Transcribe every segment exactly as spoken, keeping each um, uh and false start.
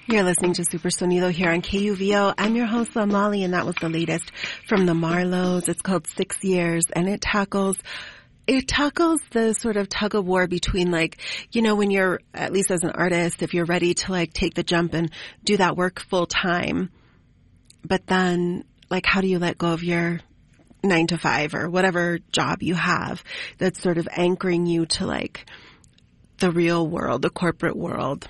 You're listening to Super Sonido here on K U V O. I'm your host, Molly, and that was the latest from the Marlows. It's called Six Years, and it tackles it tackles the sort of tug of war between, like, you know, when you're, at least as an artist, if you're ready to like take the jump and do that work full time, but then like how do you let go of your nine to five or whatever job you have that's sort of anchoring you to like the real world, the corporate world,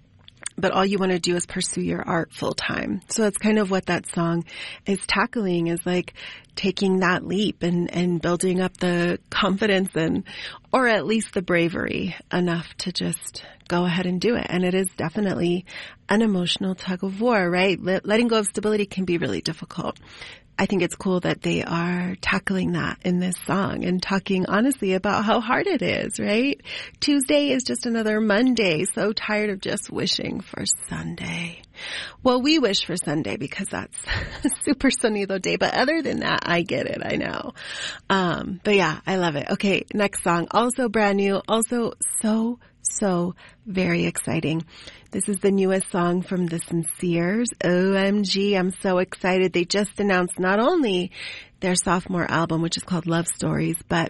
but all you want to do is pursue your art full time. So it's kind of what that song is tackling, is like taking that leap and, and building up the confidence and, or at least the bravery enough to just go ahead and do it. And it is definitely an emotional tug of war, right? Let, letting go of stability can be really difficult. I think it's cool that they are tackling that in this song and talking honestly about how hard it is, right? Tuesday is just another Monday. So tired of just wishing for Sunday. Well, we wish for Sunday because that's Super Sonido Day. But other than that, I get it. I know. Um, but yeah, I love it. Okay, next song. Also brand new. Also so, so very exciting. This is the newest song from The Sinceres. O M G, I'm so excited. They just announced not only their sophomore album, which is called Love Stories, but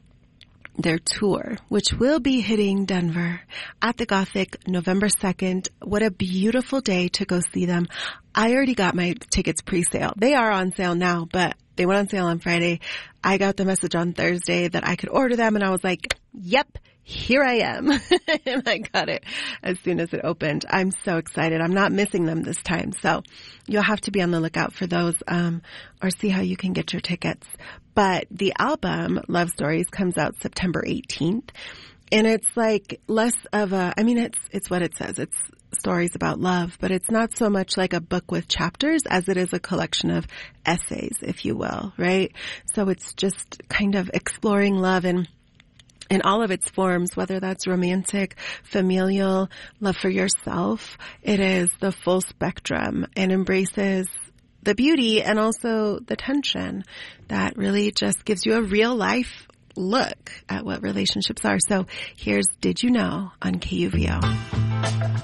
their tour, which will be hitting Denver at the Gothic November second. What a beautiful day to go see them. I already got my tickets pre-sale. They are on sale now, but they went on sale on Friday. I got the message on Thursday that I could order them, and I was like, yep, here I am. And I got it as soon as it opened. I'm so excited. I'm not missing them this time. So you'll have to be on the lookout for those, um, or see how you can get your tickets. But the album, Love Stories, comes out September eighteenth. And it's like less of a, I mean, it's, it's what it says. It's stories about love, but it's not so much like a book with chapters as it is a collection of essays, if you will, right? So it's just kind of exploring love and in all of its forms, whether that's romantic, familial, love for yourself. It is the full spectrum and embraces the beauty and also the tension that really just gives you a real life look at what relationships are. So here's Did You Know on K U V O.